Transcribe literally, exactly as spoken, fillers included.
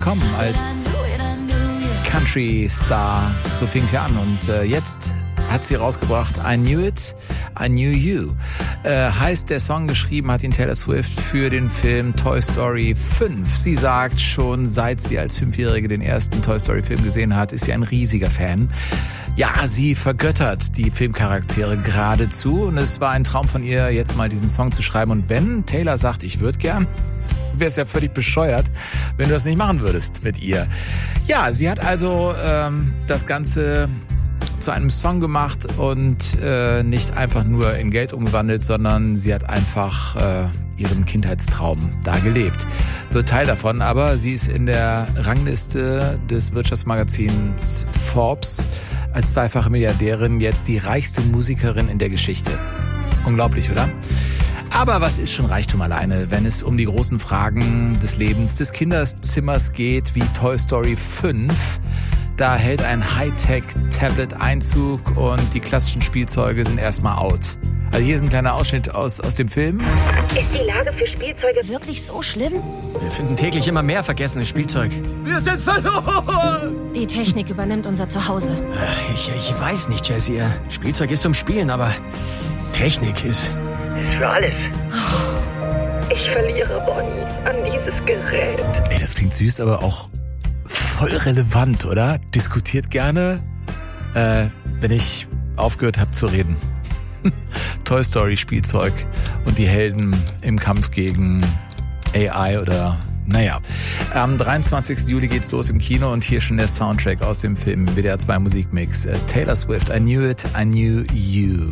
gekommen als Country-Star. So fing es ja an. Und äh, jetzt hat sie rausgebracht I Knew It, I Knew You. Äh, heißt der Song, geschrieben hat ihn Taylor Swift für den Film Toy Story fünf. Sie sagt, schon seit sie als Fünfjährige den ersten Toy Story Film gesehen hat, ist sie ein riesiger Fan. Ja, sie vergöttert die Filmcharaktere geradezu und es war ein Traum von ihr, jetzt mal diesen Song zu schreiben. Und wenn Taylor sagt, ich würde gern, wäre es ja völlig bescheuert, wenn du das nicht machen würdest mit ihr. Ja, sie hat also ähm, das Ganze zu einem Song gemacht und äh, nicht einfach nur in Geld umgewandelt, sondern sie hat einfach äh, ihren Kindheitstraum da gelebt. Wird Teil davon, aber sie ist in der Rangliste des Wirtschaftsmagazins Forbes als zweifache Milliardärin jetzt die reichste Musikerin in der Geschichte. Unglaublich, oder? Aber was ist schon Reichtum alleine, wenn es um die großen Fragen des Lebens, des Kinderzimmers geht, wie Toy Story fünf? Da hält ein Hightech-Tablet Einzug und die klassischen Spielzeuge sind erstmal out. Also hier ist ein kleiner Ausschnitt aus, aus dem Film. Ist die Lage für Spielzeuge wirklich so schlimm? Wir finden täglich immer mehr vergessenes Spielzeug. Wir sind verloren! Die Technik übernimmt unser Zuhause. Ich, ich weiß nicht, Jessie. Spielzeug ist zum Spielen, aber Technik ist... ist für alles. Ich verliere Bonnie an dieses Gerät. Ey, das klingt süß, aber auch voll relevant, oder? Diskutiert gerne, äh, wenn ich aufgehört habe zu reden. Toy Story Spielzeug und die Helden im Kampf gegen A I oder, naja. Am dreiundzwanzigsten Juli geht's los im Kino und hier schon der Soundtrack aus dem Film W D R zwei Musikmix. Taylor Swift, I Knew It, I Knew You.